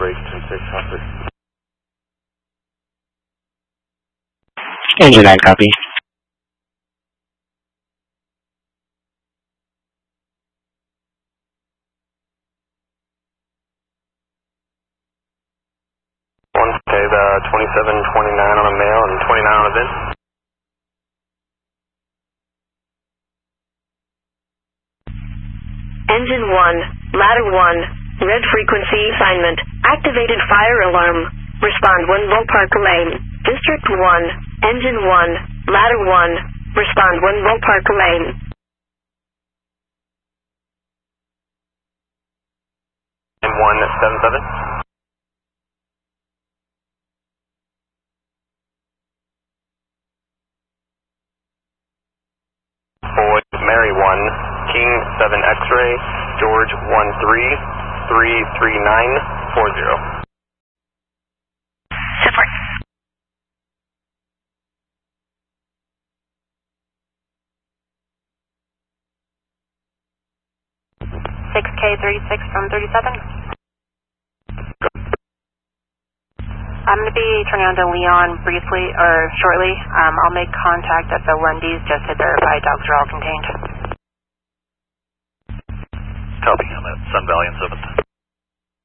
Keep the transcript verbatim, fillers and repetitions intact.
Break ten six, copy. Engine nine, copy. One, okay, the twenty-seven twenty-nine on a male and twenty-nine on a VIN. Engine one, ladder one, red frequency assignment, activated fire alarm, respond one ballpark lane, district one, engine one, ladder one, respond one ballpark lane. And one seven seven. Boyd, Mary one, King seven X-ray, George one three, three three nine four zero. Support. six K thirty-six from thirty-seven. I'm going to be turning on to Leon briefly, or shortly. Um, I'll make contact at the Lundy's just to verify dogs are all contained. Copy, I'm at Sun Valley and seventh.